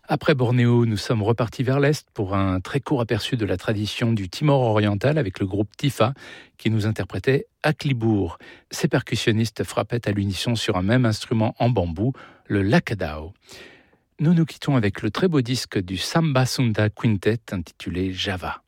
Après Bornéo, nous sommes repartis vers l'Est pour un très court aperçu de la tradition du Timor oriental avec le groupe Tifa qui nous interprétait Aklibour. Ces percussionnistes frappaient à l'unisson sur un même instrument en bambou, le lakadao. Nous nous quittons avec le très beau disque du Samba Sunda Quintet intitulé Java.